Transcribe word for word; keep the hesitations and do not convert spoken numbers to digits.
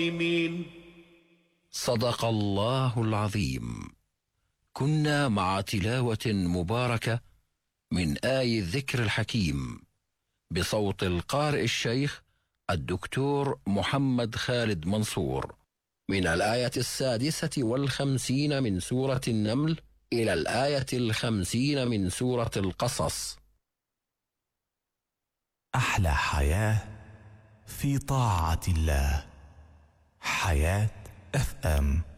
صدق الله العظيم. كنا مع تلاوة مباركة من آي الذكر الحكيم بصوت القارئ الشيخ الدكتور محمد خالد منصور، من الآية السادسة والخمسين من سورة النمل إلى الآية الخمسين من سورة القصص. أحلى حياة في طاعة الله. حياة اف ام.